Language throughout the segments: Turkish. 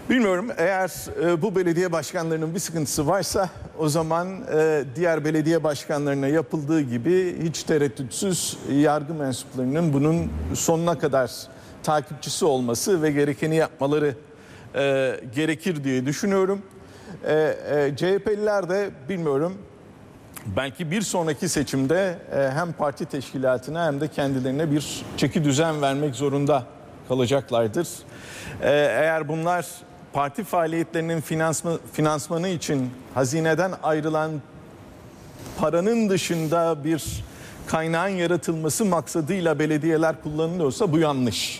Bilmiyorum, eğer bu belediye başkanlarının bir sıkıntısı varsa o zaman diğer belediye başkanlarına yapıldığı gibi hiç tereddütsüz yargı mensuplarının bunun sonuna kadar takipçisi olması ve gerekeni yapmaları gerekir diye düşünüyorum. CHP'liler de bilmiyorum, belki bir sonraki seçimde hem parti teşkilatına hem de kendilerine bir çeki düzen vermek zorunda kalacaklardır. Eğer bunlar parti faaliyetlerinin finansmanı için hazineden ayrılan paranın dışında bir kaynağın yaratılması maksadıyla belediyeler kullanılıyorsa bu yanlış.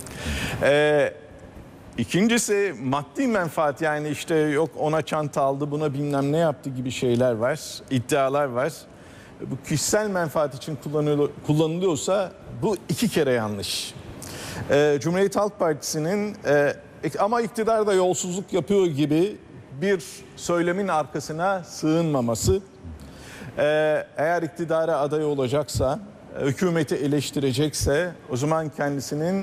İkincisi maddi menfaat, yani işte yok ona çanta aldı, buna bilmem ne yaptı gibi şeyler var, iddialar var. Bu kişisel menfaat için kullanılıyorsa bu iki kere yanlış. Cumhuriyet Halk Partisi'nin ama iktidar da yolsuzluk yapıyor gibi bir söylemin arkasına sığınmaması, eğer iktidara aday olacaksa, hükümeti eleştirecekse o zaman kendisinin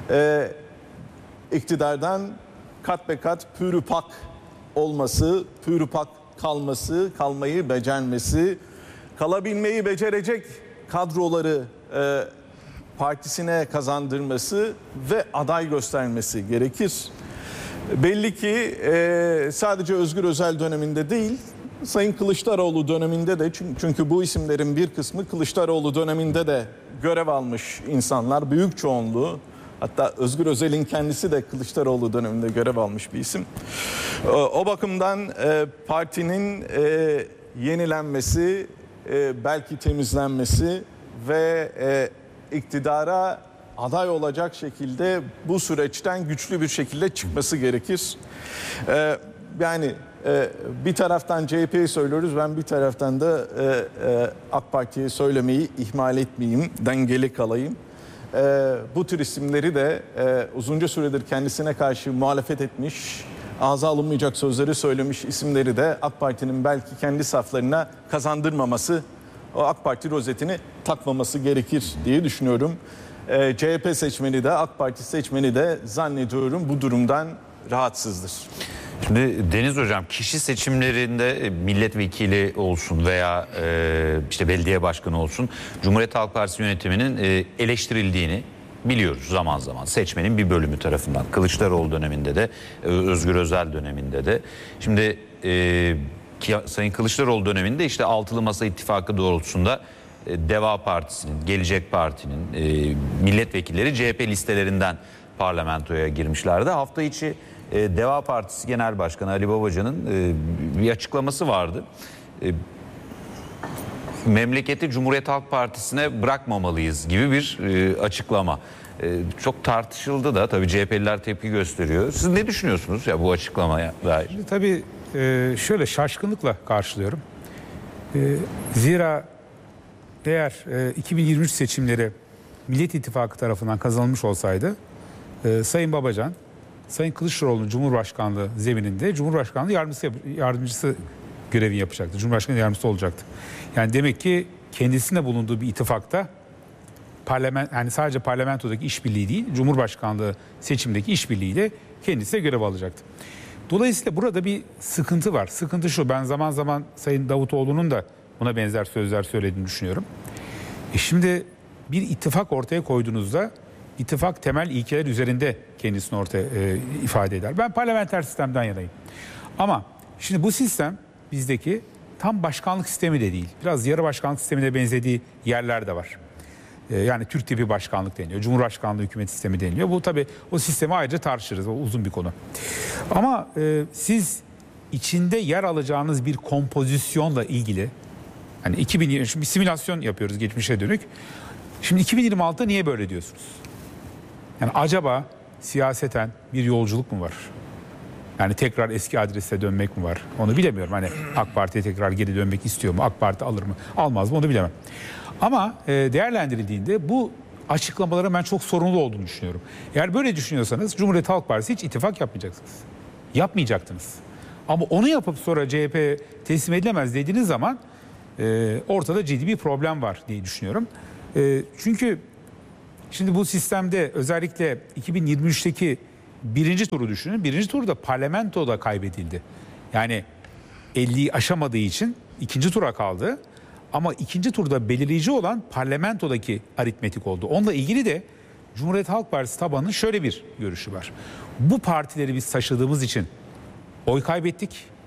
iktidardan kat be kat pürüpak olması, pürüpak kalmayı becermesi, kalabilmeyi becerecek kadroları partisine kazandırması ve aday göstermesi gerekir. Belli ki sadece Özgür Özel döneminde değil, Sayın Kılıçdaroğlu döneminde de, çünkü bu isimlerin bir kısmı Kılıçdaroğlu döneminde de görev almış insanlar, büyük çoğunluğu. Hatta Özgür Özel'in kendisi de Kılıçdaroğlu döneminde görev almış bir isim. O bakımdan partinin yenilenmesi, belki temizlenmesi ve iktidara aday olacak şekilde bu süreçten güçlü bir şekilde çıkması gerekir. Yani bir taraftan CHP'yi söylüyoruz, ben bir taraftan da AK Parti'ye söylemeyi ihmal etmeyeyim, dengeli kalayım. Bu tür isimleri de uzunca süredir kendisine karşı muhalefet etmiş, ağza alınmayacak sözleri söylemiş isimleri de AK Parti'nin belki kendi saflarına kazandırmaması, o AK Parti rozetini takmaması gerekir diye düşünüyorum. CHP seçmeni de AK Parti seçmeni de zannediyorum bu durumdan rahatsızdır. Şimdi Deniz Hocam, kişi seçimlerinde milletvekili olsun veya işte belediye başkanı olsun Cumhuriyet Halk Partisi yönetiminin eleştirildiğini biliyoruz zaman zaman. Seçmenin bir bölümü tarafından. Kılıçdaroğlu döneminde de, Özgür Özel döneminde de. Şimdi Sayın Kılıçdaroğlu döneminde işte Altılı Masa İttifakı doğrultusunda Deva Partisi'nin, Gelecek Parti'nin milletvekilleri CHP listelerinden parlamentoya girmişlerdi. Hafta içi Deva Partisi Genel Başkanı Ali Babacan'ın bir açıklaması vardı. Memleketi Cumhuriyet Halk Partisi'ne bırakmamalıyız gibi bir açıklama. Çok tartışıldı da, tabii CHP'liler tepki gösteriyor. Siz ne düşünüyorsunuz ya bu açıklamaya dair? Şimdi tabii şöyle şaşkınlıkla karşılıyorum. Zira eğer 2023 seçimleri Millet İttifakı tarafından kazanılmış olsaydı Sayın Babacan, Sayın Kılıçdaroğlu'nun Cumhurbaşkanlığı zemininde Cumhurbaşkanlığı yardımcısı görevi yapacaktı. Cumhurbaşkanı yardımcısı olacaktı. Yani demek ki kendisine bulunduğu bir ittifakta yani sadece parlamentodaki işbirliği değil, Cumhurbaşkanlığı seçimdeki işbirliğiyle kendisi de görev alacaktı. Dolayısıyla burada bir sıkıntı var. Sıkıntı şu: ben zaman zaman Sayın Davutoğlu'nun da buna benzer sözler söylediğini düşünüyorum. Şimdi bir ittifak ortaya koyduğunuzda ittifak temel ilkeler üzerinde kendisini ortaya ifade eder. Ben parlamenter sistemden yanayım. Ama şimdi bu sistem bizdeki tam başkanlık sistemi de değil. Biraz yarı başkanlık sistemine benzediği yerler de var. Yani Türk tipi başkanlık deniliyor. Cumhurbaşkanlığı hükümet sistemi deniliyor. Bu tabii o sistemi ayrıca tartışırız. O uzun bir konu. Ama siz içinde yer alacağınız bir kompozisyonla ilgili, hani 2020 bir simülasyon yapıyoruz geçmişe dönük. Şimdi 2026'da niye böyle diyorsunuz? Yani acaba siyaseten bir yolculuk mu var? Yani tekrar eski adrese dönmek mi var? Onu bilemiyorum. Hani AK Parti'ye tekrar geri dönmek istiyor mu? AK Parti alır mı? Almaz mı? Onu bilemem. Ama değerlendirildiğinde bu açıklamaların ben çok sorunlu olduğunu düşünüyorum. Eğer böyle düşünüyorsanız Cumhuriyet Halk Partisi hiç ittifak yapmayacaksınız. Yapmayacaktınız. Ama onu yapıp sonra CHP teslim edilemez dediğiniz zaman ortada ciddi bir problem var diye düşünüyorum. Çünkü şimdi bu sistemde özellikle 2023'teki birinci turu düşünün. Birinci turda parlamentoda kaybedildi. Yani 50'yi aşamadığı için ikinci tura kaldı. Ama ikinci turda belirleyici olan parlamentodaki aritmetik oldu. Onunla ilgili de Cumhuriyet Halk Partisi tabanının şöyle bir görüşü var. Bu partileri biz taşıdığımız için oy kaybettik.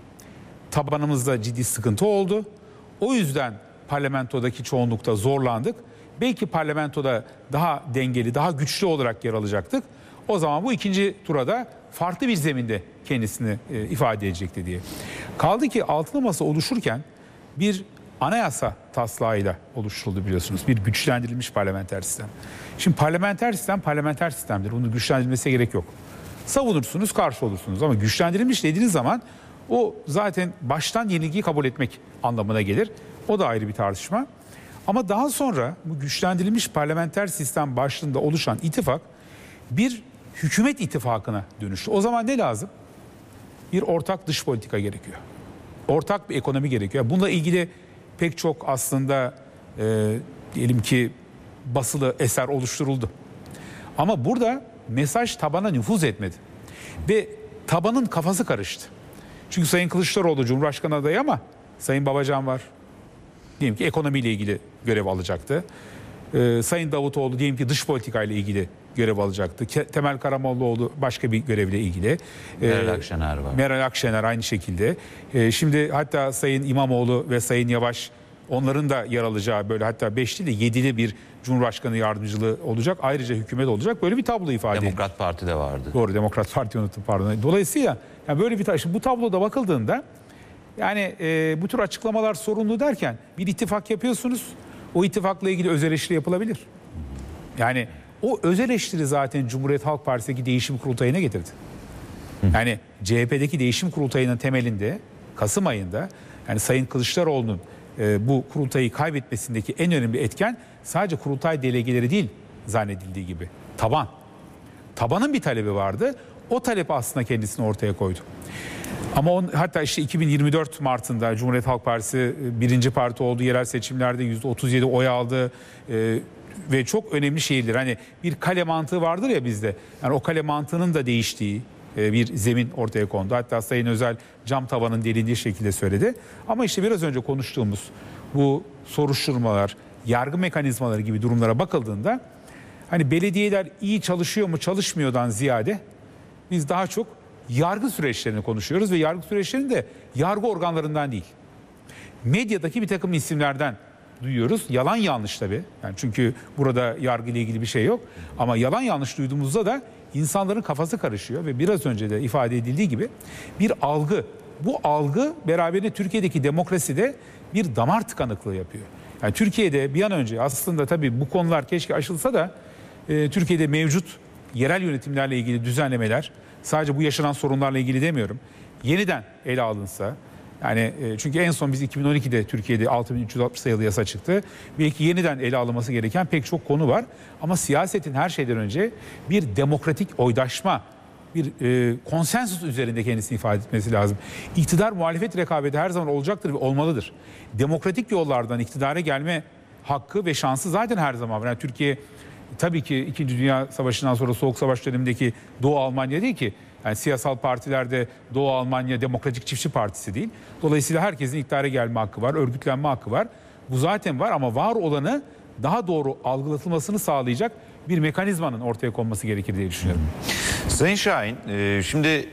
Tabanımızda ciddi sıkıntı oldu. O yüzden parlamentodaki çoğunlukta zorlandık. Belki parlamentoda daha dengeli, daha güçlü olarak yer alacaktık. O zaman bu ikinci turada farklı bir zeminde kendisini ifade edecekti diye. Kaldı ki altılı masa oluşurken bir anayasa taslağıyla oluşturuldu biliyorsunuz. Bir güçlendirilmiş parlamenter sistem. Şimdi parlamenter sistemdir. Bunun güçlendirilmesine gerek yok. Savunursunuz, karşı olursunuz ama güçlendirilmiş dediğiniz zaman o zaten baştan yenilgiyi kabul etmek anlamına gelir. O da ayrı bir tartışma. Ama daha sonra bu güçlendirilmiş parlamenter sistem başlığında oluşan ittifak bir hükümet ittifakına dönüştü. O zaman ne lazım? Bir ortak dış politika gerekiyor. Ortak bir ekonomi gerekiyor. Bununla ilgili pek çok aslında diyelim ki basılı eser oluşturuldu. Ama burada mesaj tabana nüfuz etmedi. Ve tabanın kafası karıştı. Çünkü Sayın Kılıçdaroğlu Cumhurbaşkanı adayı ama Sayın Babacan var. Diyelim ki ekonomiyle ilgili görev alacaktı. Sayın Davutoğlu diyelim ki dış politikayla ilgili görev alacaktı. Temel Karamollaoğlu başka bir görevle ilgili. Meral Akşener var. Meral Akşener aynı şekilde. Şimdi hatta Sayın İmamoğlu ve Sayın Yavaş onların da yer alacağı böyle hatta 5'li de 7'li bir Cumhurbaşkanı yardımcılığı olacak. Ayrıca hükümet olacak. Böyle bir tablo ifade ediyor. Demokrat Parti de vardı. Doğru, Demokrat Parti unuttum pardon. Dolayısıyla yani böyle bir bu tabloda bakıldığında yani bu tür açıklamalar sorunlu derken bir ittifak yapıyorsunuz. O ittifakla ilgili öz eleştiri yapılabilir. Yani o öz eleştiri zaten Cumhuriyet Halk Partisi'ndeki değişim kurultayına getirdi. Yani CHP'deki değişim kurultayının temelinde Kasım ayında yani Sayın Kılıçdaroğlu'nun bu kurultayı kaybetmesindeki en önemli etken sadece kurultay delegeleri değil zannedildiği gibi. Tabanın bir talebi vardı. O talep aslında kendisini ortaya koydu. Ama hatta işte 2024 Mart'ında Cumhuriyet Halk Partisi birinci parti oldu. Yerel seçimlerde %37 oy aldı. Ve çok önemli şeydir. Hani bir kale mantığı vardır ya bizde. Yani o kale mantığının da değiştiği bir zemin ortaya kondu. Hatta Sayın Özel cam tavanın delindiği şekilde söyledi. Ama işte biraz önce konuştuğumuz bu soruşturmalar, yargı mekanizmaları gibi durumlara bakıldığında hani belediyeler iyi çalışıyor mu çalışmıyordan ziyade biz daha çok yargı süreçlerini konuşuyoruz ve yargı süreçlerini de yargı organlarından değil. Medyadaki bir takım isimlerden duyuyoruz. Yalan yanlış tabii. Yani çünkü burada yargı ile ilgili bir şey yok. Ama yalan yanlış duyduğumuzda da insanların kafası karışıyor ve biraz önce de ifade edildiği gibi bir algı. Bu algı beraberinde Türkiye'deki demokraside bir damar tıkanıklığı yapıyor. Yani Türkiye'de bir an önce aslında tabii bu konular keşke aşılsa da Türkiye'de mevcut yerel yönetimlerle ilgili düzenlemeler sadece bu yaşanan sorunlarla ilgili demiyorum. Yeniden ele alınsa yani çünkü en son biz 2012'de Türkiye'de 6360 sayılı yasa çıktı. Belki yeniden ele alınması gereken pek çok konu var. Ama siyasetin her şeyden önce bir demokratik oydaşma, bir konsensus üzerinde kendisini ifade etmesi lazım. İktidar muhalefet rekabeti her zaman olacaktır ve olmalıdır. Demokratik yollardan iktidara gelme hakkı ve şansı zaten her zaman var. Yani Türkiye tabii ki 2. Dünya Savaşı'ndan sonra Soğuk Savaş dönemindeki Doğu Almanya değil ki. Yani siyasal partilerde Doğu Almanya Demokratik Çiftçi Partisi değil. Dolayısıyla herkesin iktidara gelme hakkı var, örgütlenme hakkı var. Bu zaten var ama var olanı daha doğru algılatılmasını sağlayacak bir mekanizmanın ortaya konması gerekir diye düşünüyorum. Sayın Şahin, şimdi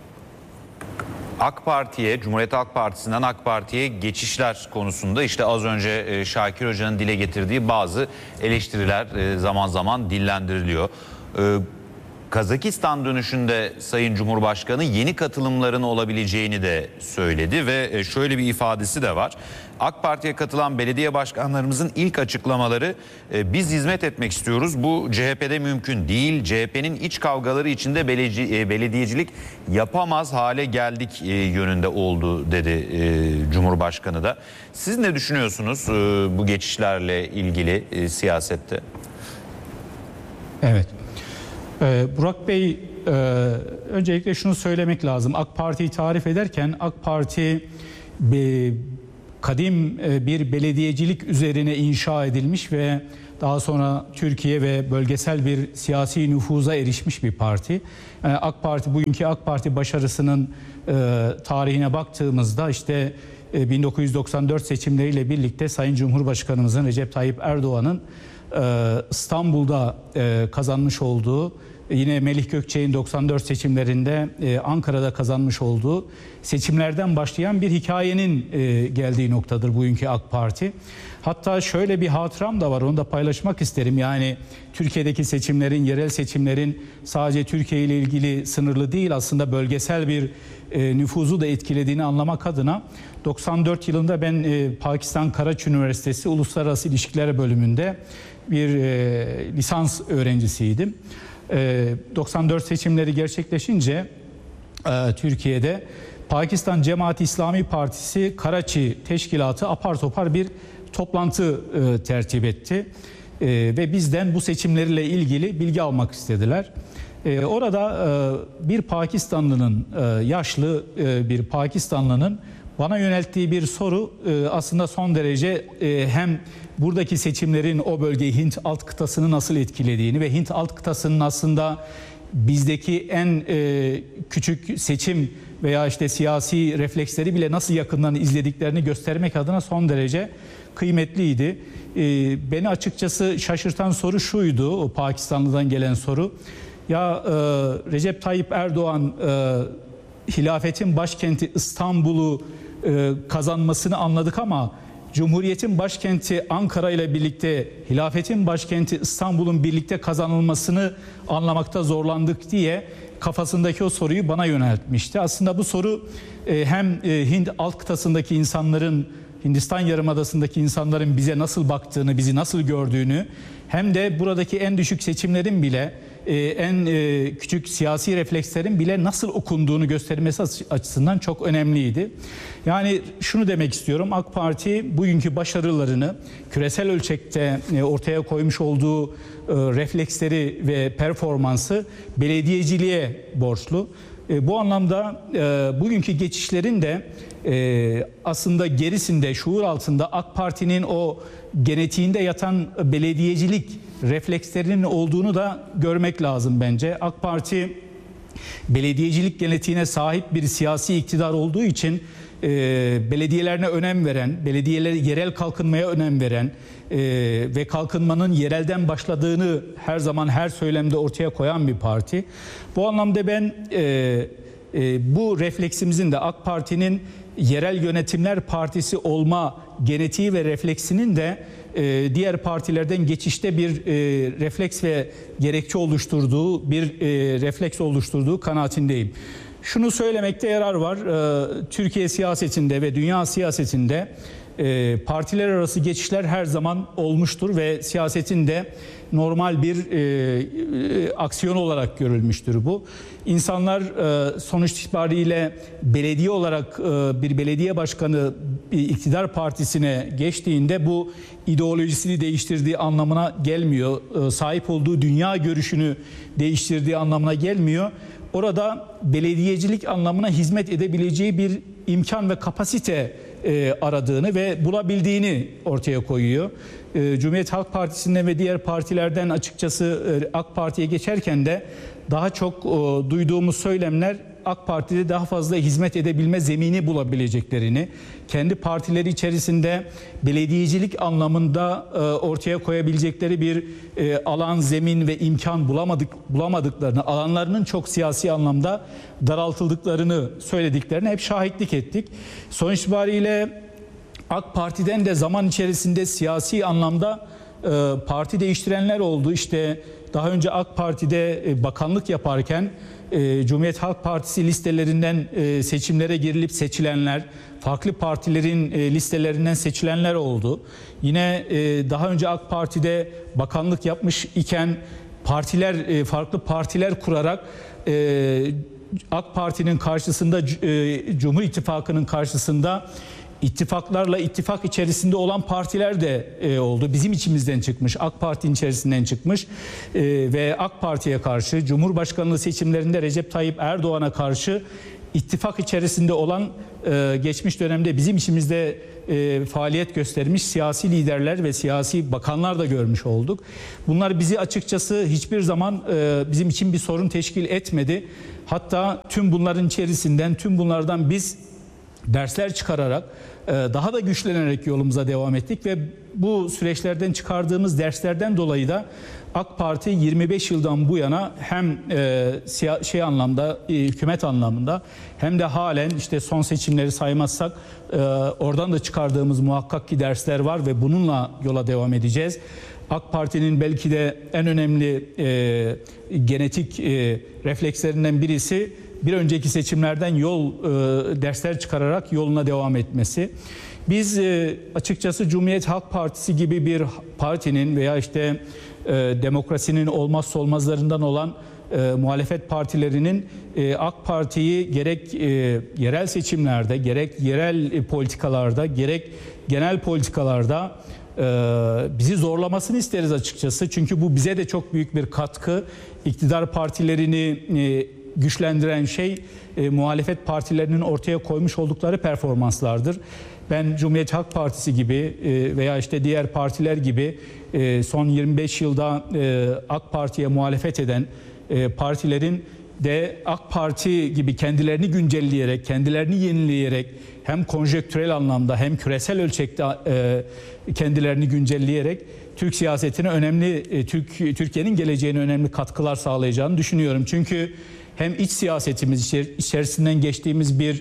AK Parti'ye, Cumhuriyet Halk Partisi'nden AK Parti'ye geçişler konusunda işte az önce Şakir Hoca'nın dile getirdiği bazı eleştiriler zaman zaman dillendiriliyor. Kazakistan dönüşünde Sayın Cumhurbaşkanı yeni katılımların olabileceğini de söyledi ve şöyle bir ifadesi de var. AK Parti'ye katılan belediye başkanlarımızın ilk açıklamaları biz hizmet etmek istiyoruz. Bu CHP'de mümkün değil. CHP'nin iç kavgaları içinde belediyecilik yapamaz hale geldik yönünde oldu dedi Cumhurbaşkanı da. Siz ne düşünüyorsunuz bu geçişlerle ilgili siyasette? Evet. Burak Bey, öncelikle şunu söylemek lazım. AK Parti'yi tarif ederken AK Parti kadim bir belediyecilik üzerine inşa edilmiş ve daha sonra Türkiye ve bölgesel bir siyasi nüfuza erişmiş bir parti. AK Parti, bugünkü AK Parti başarısının tarihine baktığımızda işte 1994 seçimleriyle birlikte Sayın Cumhurbaşkanımızın Recep Tayyip Erdoğan'ın İstanbul'da kazanmış olduğu, yine Melih Gökçek'in 94 seçimlerinde Ankara'da kazanmış olduğu seçimlerden başlayan bir hikayenin geldiği noktadır bugünkü AK Parti. Hatta şöyle bir hatıram da var, onu da paylaşmak isterim. Yani Türkiye'deki seçimlerin, yerel seçimlerin sadece Türkiye ile ilgili sınırlı değil, aslında bölgesel bir nüfuzu da etkilediğini anlamak adına 94 yılında ben Pakistan Karachi Üniversitesi Uluslararası İlişkiler bölümünde bir lisans öğrencisiydim. 94 seçimleri gerçekleşince Türkiye'de Pakistan Cemaat-i İslami Partisi Karachi Teşkilatı apar topar bir toplantı tertip etti. Ve bizden bu seçimlerle ilgili bilgi almak istediler. Orada bir Pakistanlının, yaşlı bir Pakistanlının bana yönelttiği bir soru aslında son derece hem buradaki seçimlerin o bölgeyi, Hint alt kıtasını nasıl etkilediğini ve Hint alt kıtasının aslında bizdeki en küçük seçim veya işte siyasi refleksleri bile nasıl yakından izlediklerini göstermek adına son derece kıymetliydi. Beni açıkçası şaşırtan soru şuydu, o Pakistanlı'dan gelen soru. Ya Recep Tayyip Erdoğan hilafetin başkenti İstanbul'u kazanmasını anladık ama Cumhuriyet'in başkenti Ankara ile birlikte hilafetin başkenti İstanbul'un birlikte kazanılmasını anlamakta zorlandık diye kafasındaki o soruyu bana yöneltmişti. Aslında bu soru hem Hint alt kıtasındaki insanların, Hindistan Yarımadası'ndaki insanların bize nasıl baktığını, bizi nasıl gördüğünü, hem de buradaki en düşük seçimlerin bile, en küçük siyasi reflekslerin bile nasıl okunduğunu göstermesi açısından çok önemliydi. Yani şunu demek istiyorum, AK Parti bugünkü başarılarını küresel ölçekte ortaya koymuş olduğu refleksleri ve performansı belediyeciliğe borçlu. Bu anlamda bugünkü geçişlerin de aslında gerisinde, şuur altında AK Parti'nin o genetiğinde yatan belediyecilik reflekslerinin olduğunu da görmek lazım bence. AK Parti belediyecilik genetiğine sahip bir siyasi iktidar olduğu için belediyelerine önem veren, belediyeleri yerel kalkınmaya önem veren ve kalkınmanın yerelden başladığını her zaman her söylemde ortaya koyan bir parti. Bu anlamda ben bu refleksimizin de AK Parti'nin yerel yönetimler partisi olma genetiği ve refleksinin de diğer partilerden geçişte bir refleks ve gerekçe oluşturduğu, bir refleks oluşturduğu kanaatindeyim. Şunu söylemekte yarar var. Türkiye siyasetinde ve dünya siyasetinde partiler arası geçişler her zaman olmuştur ve siyasetin de normal bir aksiyon olarak görülmüştür bu. İnsanlar sonuç itibariyle belediye olarak bir belediye başkanı iktidar partisine geçtiğinde bu ideolojisini değiştirdiği anlamına gelmiyor. Sahip olduğu dünya görüşünü değiştirdiği anlamına gelmiyor. Orada belediyecilik anlamına hizmet edebileceği bir imkan ve kapasite aradığını ve bulabildiğini ortaya koyuyor. Cumhuriyet Halk Partisi'nden ve diğer partilerden açıkçası AK Parti'ye geçerken de daha çok duyduğumuz söylemler AK Parti'de daha fazla hizmet edebilme zemini bulabileceklerini, kendi partileri içerisinde belediyecilik anlamında ortaya koyabilecekleri bir alan, zemin ve imkan bulamadıklarını, alanlarının çok siyasi anlamda daraltıldıklarını söylediklerine hep şahitlik ettik. Sonuç itibariyle AK Parti'den de zaman içerisinde siyasi anlamda parti değiştirenler oldu. İşte daha önce AK Parti'de bakanlık yaparken Cumhuriyet Halk Partisi listelerinden seçimlere girilip seçilenler, farklı partilerin listelerinden seçilenler oldu. Yine daha önce AK Parti'de bakanlık yapmış iken partiler, farklı partiler kurarak AK Parti'nin karşısında, Cumhur İttifakı'nın karşısında ittifaklarla ittifak içerisinde olan partiler de oldu. Bizim içimizden çıkmış, AK Parti'nin içerisinden çıkmış ve AK Parti'ye karşı Cumhurbaşkanlığı seçimlerinde Recep Tayyip Erdoğan'a karşı ittifak içerisinde olan geçmiş dönemde bizim içimizde faaliyet göstermiş siyasi liderler ve siyasi bakanlar da görmüş olduk. Bunlar bizi açıkçası hiçbir zaman bizim için bir sorun teşkil etmedi. Hatta tüm bunların içerisinden, tüm bunlardan biz dersler çıkararak, daha da güçlenerek yolumuza devam ettik ve bu süreçlerden çıkardığımız derslerden dolayı da AK Parti 25 yıldan bu yana hem hükümet anlamında hem de halen işte son seçimleri saymazsak oradan da çıkardığımız muhakkak ki dersler var ve bununla yola devam edeceğiz. AK Parti'nin belki de en önemli genetik reflekslerinden birisi bir önceki seçimlerden dersler çıkararak yoluna devam etmesi. Biz açıkçası Cumhuriyet Halk Partisi gibi bir partinin veya işte demokrasinin olmazsa olmazlarından olan muhalefet partilerinin AK Parti'yi gerek yerel seçimlerde, gerek yerel politikalarda, gerek genel politikalarda bizi zorlamasını isteriz açıkçası. Çünkü bu bize de çok büyük bir katkı. İktidar partilerini güçlendiren şey muhalefet partilerinin ortaya koymuş oldukları performanslardır. Ben Cumhuriyet Halk Partisi gibi veya işte diğer partiler gibi son 25 yılda AK Parti'ye muhalefet eden partilerin de AK Parti gibi kendilerini güncelleyerek, kendilerini yenileyerek hem konjektürel anlamda hem küresel ölçekte kendilerini güncelleyerek Türk siyasetine Türkiye'nin geleceğine önemli katkılar sağlayacağını düşünüyorum. Çünkü hem iç siyasetimiz içerisinden geçtiğimiz bir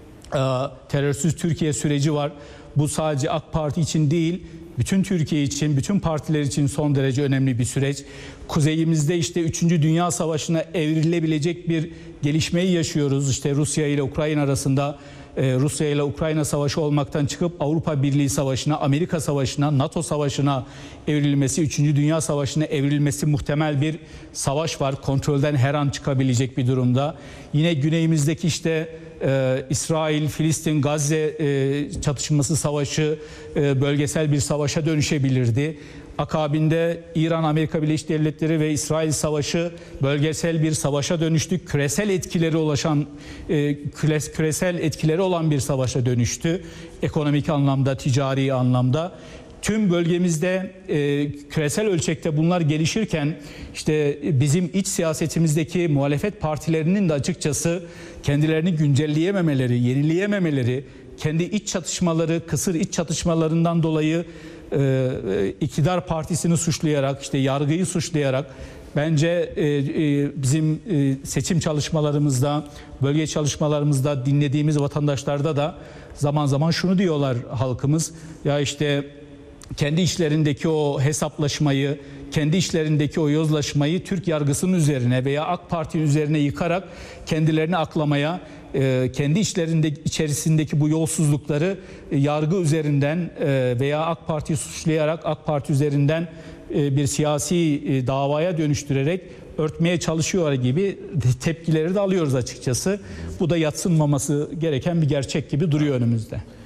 terörsüz Türkiye süreci var. Bu sadece AK Parti için değil, bütün Türkiye için, bütün partiler için son derece önemli bir süreç. Kuzeyimizde işte 3. Dünya Savaşı'na evrilebilecek bir gelişmeyi yaşıyoruz. İşte Rusya ile Ukrayna arasında Rusya ile Ukrayna savaşı olmaktan çıkıp Avrupa Birliği Savaşı'na, Amerika Savaşı'na, NATO Savaşı'na evrilmesi, 3. Dünya Savaşı'na evrilmesi muhtemel bir savaş var. Kontrolden her an çıkabilecek bir durumda. Yine güneyimizdeki işte İsrail, Filistin, Gazze çatışması savaşı bölgesel bir savaşa dönüşebilirdi. Akabinde İran, Amerika Birleşik Devletleri ve İsrail savaşı bölgesel bir savaşa dönüştü. Küresel etkileri olan bir savaşa dönüştü. Ekonomik anlamda, ticari anlamda. Tüm bölgemizde küresel ölçekte bunlar gelişirken işte bizim iç siyasetimizdeki muhalefet partilerinin de açıkçası kendilerini güncelleyememeleri, yenileyememeleri, kendi iç çatışmaları, kısır iç çatışmalarından dolayı iktidar partisini suçlayarak, işte yargıyı suçlayarak bence bizim seçim çalışmalarımızda, bölge çalışmalarımızda dinlediğimiz vatandaşlarda da zaman zaman şunu diyorlar halkımız. Ya işte kendi içlerindeki o hesaplaşmayı, kendi içlerindeki o yozlaşmayı Türk yargısının üzerine veya AK Parti'nin üzerine yıkarak kendilerini aklamaya, kendi içerisindeki bu yolsuzlukları yargı üzerinden veya AK Parti'yi suçlayarak AK Parti üzerinden bir siyasi davaya dönüştürerek örtmeye çalışıyor gibi tepkileri de alıyoruz açıkçası. Bu da yadsınmaması gereken bir gerçek gibi duruyor önümüzde.